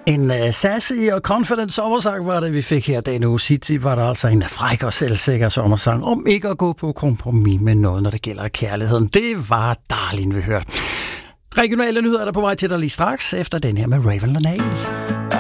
En sassy og confident sommersang var det, vi fik her. Denne uge City var der altså en fræk og selvsikker sommersang om ikke at gå på kompromis med noget, når det gælder kærligheden. Det var Darlene, vi hørte. Regionale nyheder er der på vej til dig lige straks, efter den her med Raven Lenae.